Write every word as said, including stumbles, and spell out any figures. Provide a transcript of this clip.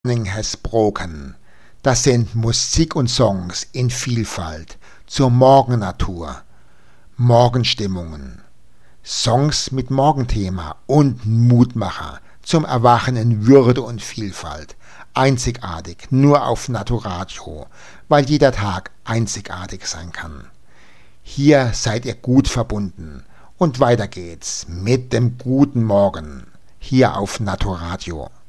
Morning has broken. Das sind Musik und Songs in Vielfalt zur Morgennatur, Morgenstimmungen, Songs mit Morgenthema und Mutmacher zum Erwachen in Würde und Vielfalt. Einzigartig, nur auf Naturadio, weil jeder Tag einzigartig sein kann. Hier seid ihr gut verbunden und weiter geht's mit dem guten Morgen hier auf Naturadio.